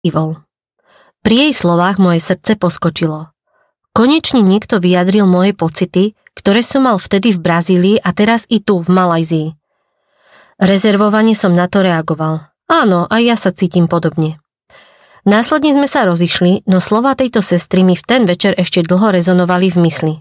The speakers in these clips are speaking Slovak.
Ivol. Pri jej slovách moje srdce poskočilo. Konečne niekto vyjadril moje pocity, ktoré som mal vtedy v Brazílii a teraz i tu, v Malajzii. Rezervovane som na to reagoval. Áno, aj ja sa cítim podobne. Následne sme sa rozišli, no slová tejto sestry mi v ten večer ešte dlho rezonovali v mysli.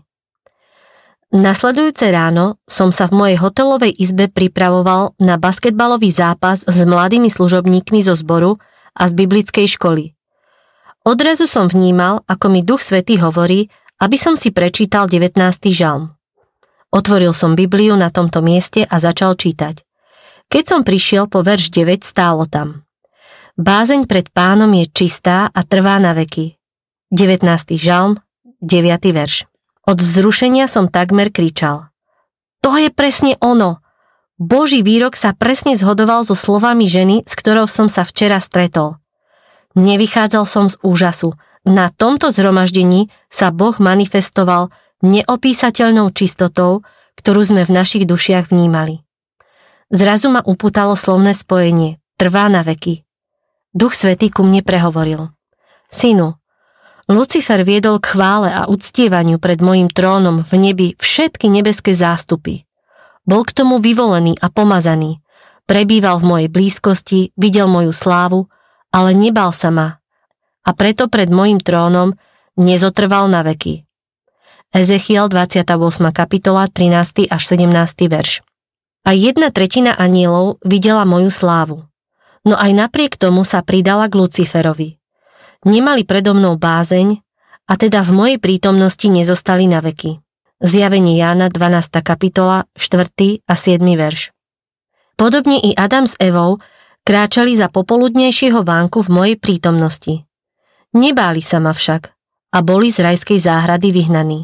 Nasledujúce ráno som sa v mojej hotelovej izbe pripravoval na basketbalový zápas s mladými služobníkmi zo zboru a z biblickej školy. Odrazu som vnímal, ako mi Duch Svätý hovorí, aby som si prečítal 19. žalm. Otvoril som Bibliu na tomto mieste a začal čítať. Keď som prišiel po verš 9, stálo tam. Bázeň pred Pánom je čistá a trvá na veky. 19. žalm, 9. verš. Od vzrušenia som takmer kričal. To je presne ono! Boží výrok sa presne zhodoval so slovami ženy, s ktorou som sa včera stretol. Nevychádzal som z úžasu. Na tomto zhromaždení sa Boh manifestoval neopísateľnou čistotou, ktorú sme v našich dušiach vnímali. Zrazu ma upútalo slovné spojenie. Trvá na veky. Duch Svätý ku mne prehovoril. Synu, Lucifer viedol k chvále a uctievaniu pred mojím trónom v nebi všetky nebeské zástupy. Bol k tomu vyvolený a pomazaný. Prebýval v mojej blízkosti, videl moju slávu, ale nebal sa ma. A preto pred mojím trónom nezotrval na veky. Ezechiel 28. kapitola 13. až 17. verš. A 1/3 anielov videla moju slávu. No aj napriek tomu sa pridala k Luciferovi. Nemali predo mnou bázeň a teda v mojej prítomnosti nezostali na veky. Zjavenie Jána 12. kapitola 4. a 7. verš. Podobne i Adam s Evou kráčali za popoludnejšieho vánku v mojej prítomnosti. Nebáli sa ma však a boli z rajskej záhrady vyhnaní.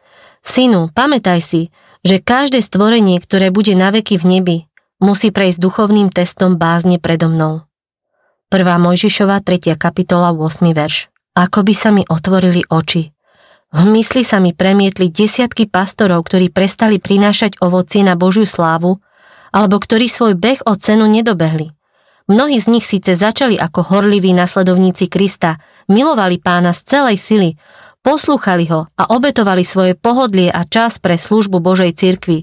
Synu, pamätaj si, že každé stvorenie, ktoré bude na veky v nebi, musí prejsť duchovným testom bázne predo mnou. 1. Mojžišova 3. kapitola 8. verš. Ako by sa mi otvorili oči. V mysli sa mi premietli desiatky pastorov, ktorí prestali prinášať ovocie na Božiu slávu, alebo ktorí svoj beh o cenu nedobehli. Mnohí z nich síce začali ako horliví nasledovníci Krista, milovali Pána z celej sily, poslúchali ho a obetovali svoje pohodlie a čas pre službu Božej cirkvi.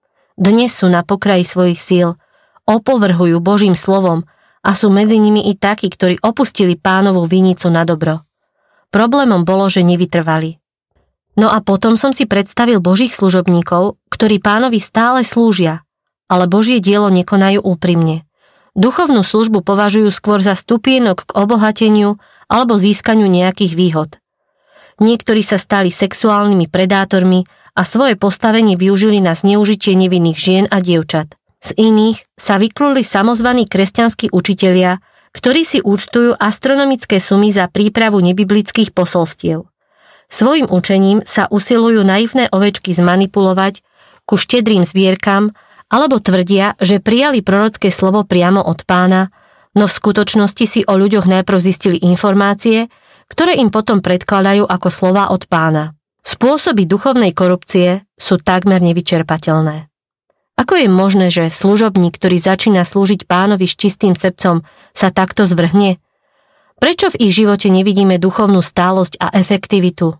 Dnes sú na pokraji svojich síl, opovrhujú Božím slovom a sú medzi nimi i takí, ktorí opustili Pánovu vinicu na dobro. Problémom bolo, že nevytrvali. No a potom som si predstavil Božích služobníkov, ktorí Pánovi stále slúžia, ale Božie dielo nekonajú úprimne. Duchovnú službu považujú skôr za stupienok k obohateniu alebo získaniu nejakých výhod. Niektorí sa stali sexuálnymi predátormi a svoje postavenie využili na zneužitie nevinných žien a dievčat. Z iných sa vykluli samozvaní kresťanskí učitelia, ktorí si účtujú astronomické sumy za prípravu nebiblických posolstiev. Svojim učením sa usilujú naivné ovečky zmanipulovať ku štedrým zbierkam alebo tvrdia, že prijali prorocké slovo priamo od Pána, no v skutočnosti si o ľuďoch najprv zistili informácie, ktoré im potom predkladajú ako slová od Pána. Spôsoby duchovnej korupcie sú takmer nevyčerpateľné. Ako je možné, že služobník, ktorý začína slúžiť Pánovi s čistým srdcom, sa takto zvrhne? Prečo v ich živote nevidíme duchovnú stálosť a efektivitu?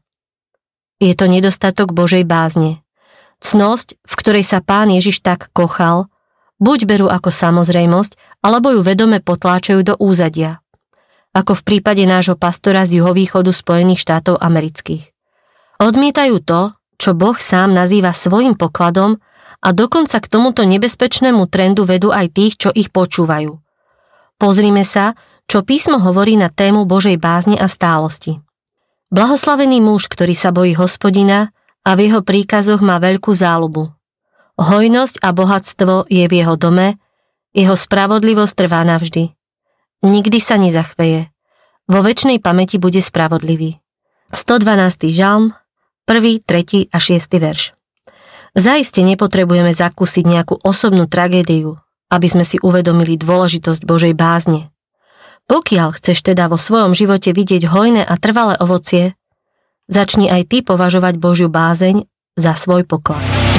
Je to nedostatok Božej bázne. Cnosť, v ktorej sa Pán Ježiš tak kochal, buď berú ako samozrejmosť, alebo ju vedome potláčajú do úzadia. Ako v prípade nášho pastora z juhovýchodu Spojených štátov amerických. Odmietajú to, čo Boh sám nazýva svojim pokladom a dokonca k tomuto nebezpečnému trendu vedú aj tých, čo ich počúvajú. Pozrime sa, čo písmo hovorí na tému Božej bázne a stálosti. Blahoslavený muž, ktorý sa bojí Hospodina a v jeho príkazoch má veľkú záľubu. Hojnosť a bohatstvo je v jeho dome, jeho spravodlivosť trvá navždy. Nikdy sa nezachveje. Vo večnej pamäti bude spravodlivý. 112. žalm, 1., 3. a 6. verš. Zaiste nepotrebujeme zakúsiť nejakú osobnú tragédiu, aby sme si uvedomili dôležitosť Božej bázne. Pokiaľ chceš teda vo svojom živote vidieť hojné a trvalé ovocie, začni aj ty považovať Božiu bázeň za svoj poklad.